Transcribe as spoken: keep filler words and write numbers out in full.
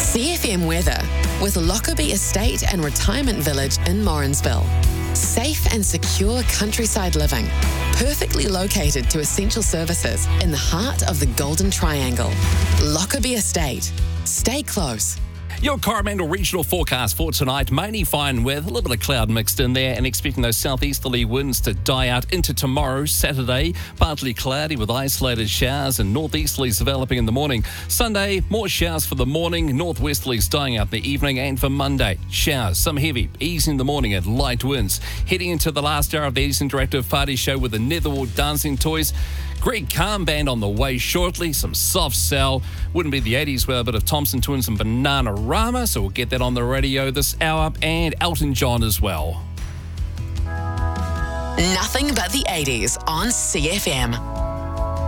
C F M weather with Lockerbie Estate and Retirement Village in Morrinsville. Safe and secure countryside living, perfectly located to essential services in the heart of the Golden Triangle. Lockerbie Estate. Stay close. Your Coromandel regional forecast for tonight, mainly fine with a little bit of cloud mixed in there, and expecting those southeasterly winds to die out into tomorrow, Saturday. Partly cloudy with isolated showers and northeasterlies developing in the morning. Sunday, more showers for the morning, northwesterlies dying out in the evening, and for Monday, showers, some heavy, easy in the morning and light winds. Heading into the last hour of the Eastern Interactive Party Show with the Netherwood Dancing Toys. Greg Calm Band on the way shortly, some soft cell. Wouldn't be the eighties without a bit of Thompson Twins and Bananarama, so we'll get that on the radio this hour, and Elton John as well. Nothing but the eighties on C F M.